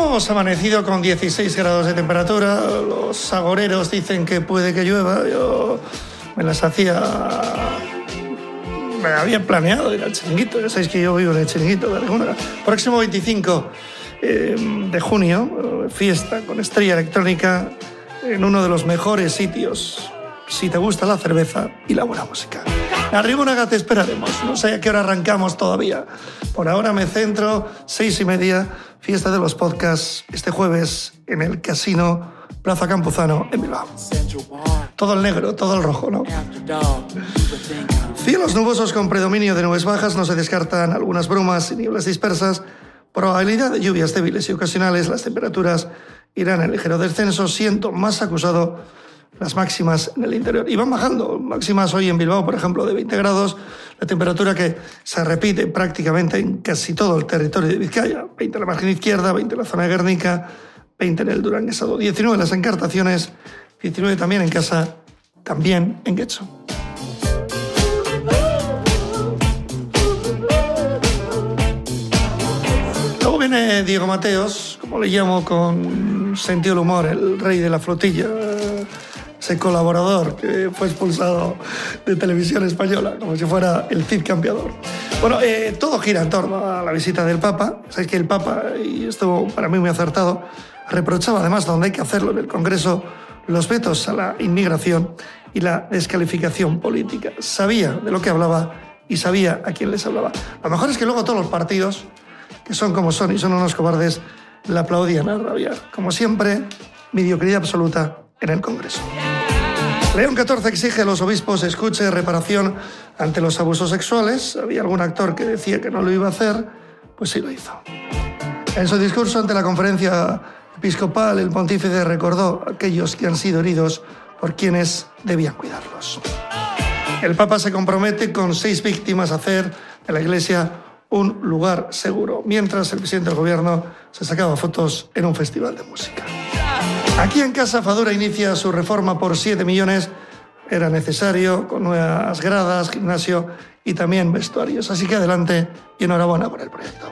Hemos amanecido con 16 grados de temperatura. Los agoreros dicen que puede que llueva. Yo me había planeado ir al Chiringuito. Ya sabéis que yo vivo en el Chiringuito de Aragón. Próximo 25 de junio, fiesta con estrella electrónica en uno de los mejores sitios, si te gusta la cerveza y la buena música. En Arrigúnaga te esperaremos. No sé a qué hora arrancamos todavía. Por ahora me centro, 6:30, fiesta de los podcasts, este jueves en el Casino Plaza Campuzano en Bilbao. Todo el negro, todo el rojo, ¿no? Cielos nubosos con predominio de nubes bajas, no se descartan algunas brumas y nieblas dispersas. Probabilidad de lluvias débiles y ocasionales. Las temperaturas irán en ligero descenso, siendo más acusado las máximas en el interior. Y van bajando, máximas hoy en Bilbao, por ejemplo, de 20 grados, la temperatura que se repite prácticamente en casi todo el territorio de Vizcaya. 20 en la margen izquierda, 20 en la zona de Guernica, 20 en el Duranguesado, 19 en las Encartaciones, 19 también en casa, también en Getxo. Luego viene Diego Mateos, como le llamo con sentido del humor, el rey de la flotilla, ese colaborador que fue expulsado de Televisión Española, como si fuera el Cid campeador. Bueno, todo gira en torno a la visita del Papa. Sabéis que el Papa, y esto para mí muy acertado, reprochaba además, donde hay que hacerlo, en el Congreso, los vetos a la inmigración y la descalificación política. Sabía de lo que hablaba y sabía a quién les hablaba. Lo mejor es que luego todos los partidos, que son como son y son unos cobardes, la aplaudían a rabiar. Como siempre, mediocridad absoluta en el Congreso. León XIV exige a los obispos escuche, reparación ante los abusos sexuales. Había algún actor que decía que no lo iba a hacer, pues sí lo hizo. En su discurso ante la conferencia episcopal, el pontífice recordó a aquellos que han sido heridos por quienes debían cuidarlos. El Papa se compromete con 6 víctimas a hacer de la Iglesia un lugar seguro, mientras el presidente del gobierno se sacaba fotos en un festival de música. Aquí en casa, Fadura inicia su reforma por 7 millones. Era necesario, con nuevas gradas, gimnasio y también vestuarios. Así que adelante y enhorabuena por el proyecto.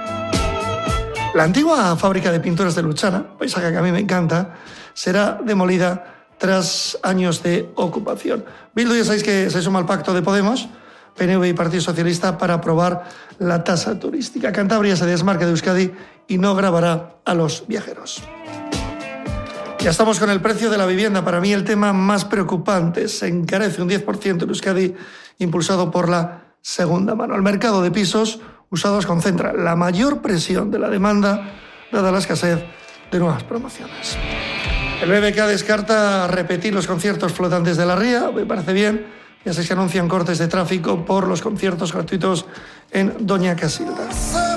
La antigua fábrica de pinturas de Luchana, paisaje que a mí me encanta, será demolida tras años de ocupación. Bildu, ya sabéis que se suma al pacto de Podemos, PNV y Partido Socialista para aprobar la tasa turística. Cantabria se desmarca de Euskadi y no gravará a los viajeros. Ya estamos con el precio de la vivienda. Para mí el tema más preocupante. Se encarece un 10% en Euskadi, impulsado por la segunda mano. El mercado de pisos usados concentra la mayor presión de la demanda, dada la escasez de nuevas promociones. El BBK descarta repetir los conciertos flotantes de la Ría. Me parece bien. Ya se anuncian cortes de tráfico por los conciertos gratuitos en Doña Casilda.